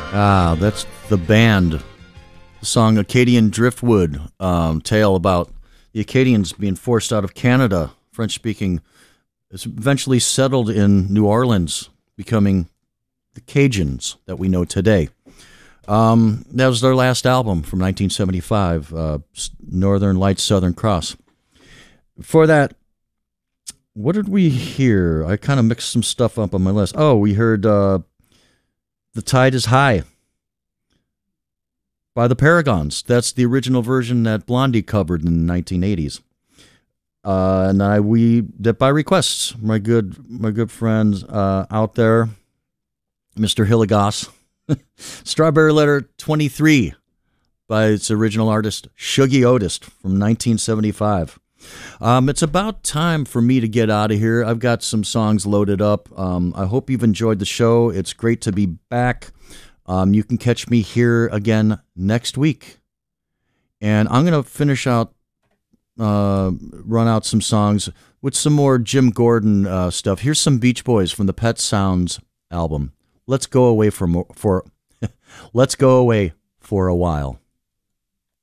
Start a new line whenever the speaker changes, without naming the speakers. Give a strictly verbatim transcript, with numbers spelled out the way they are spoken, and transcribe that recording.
Ah, that's the band. The song Acadian Driftwood, um, tale about the Acadians being forced out of Canada, French-speaking, eventually settled in New Orleans, becoming the Cajuns that we know today. Um, that was their last album from nineteen seventy-five, uh, Northern Lights, Southern Cross. Before that, what did we hear? I kind of mixed some stuff up on my list. Oh, we heard uh, The Tide is High by the Paragons. That's the original version that Blondie covered in the nineteen eighties. Uh, and I we that by requests. My good my good friends uh, out there, Mister Hilligoss. Strawberry Letter twenty-three by its original artist, Shuggie Otis, from nineteen seventy-five. Um, it's about time for me to get out of here. I've got some songs loaded up. Um, I hope you've enjoyed the show. It's great to be back. Um, you can catch me here again next week. And I'm going to finish out, uh, run out some songs with some more Jim Gordon uh, stuff. Here's some Beach Boys from the Pet Sounds album. Let's go away for more, for let's go away for a while.